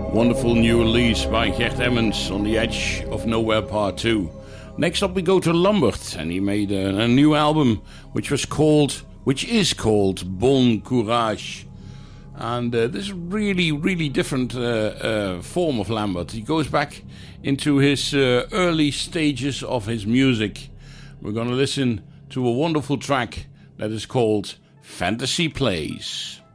Wonderful new release by Gert Emmons, On the Edge of Nowhere Part 2. Next up we go to Lambert, and he made a new album which is called Bon Courage. And this is really different form of Lambert. He goes back into his early stages of his music. We're going to listen to a wonderful track that is called Fantasy Plays.